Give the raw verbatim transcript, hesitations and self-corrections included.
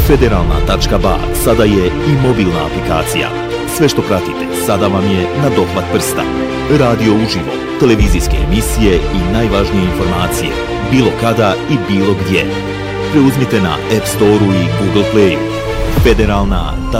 Federalna tačka ba sada je i mobilna aplikacija. Sve što pratite sada vam je na dohvat prsta. Radio uživo, televizijske emisije i najvažnije informacije, bilo kada i bilo gdje. Preuzmite na App Store-u i Google Play-u. Federalna